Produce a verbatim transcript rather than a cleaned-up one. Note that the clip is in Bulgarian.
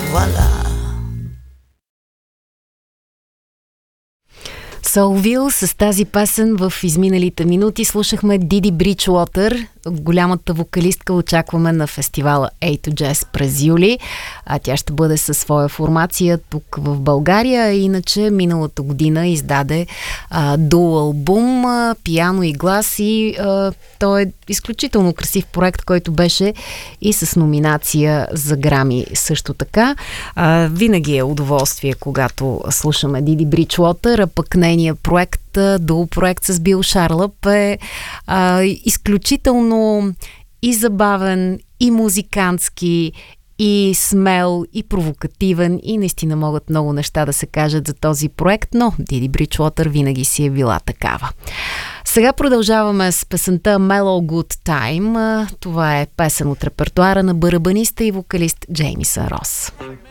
Вуаля! Soulville с тази песен в изминалите минути слушахме Диди Бриджуотър, голямата вокалистка. Очакваме на фестивала Ей ту Jazz през юли. А тя ще бъде със своя формация тук в България. Иначе миналата година издаде а, дуо албум, а, пиано и глас, и а, той е изключително красив проект, който беше и с номинация за Грами също така. А, винаги е удоволствие, когато слушаме Диди Бриджуотър, а пък нейният проект, дуо проект с Бил Шарлъп, е а, изключително и забавен, и музикантски, и смел, и провокативен, и наистина могат много неща да се кажат за този проект, но Диди Бриджуотър винаги си е била такава. Сега продължаваме с песента Mellow Good Time. Това е песен от репертуара на барабаниста и вокалист Джеймисън Рос.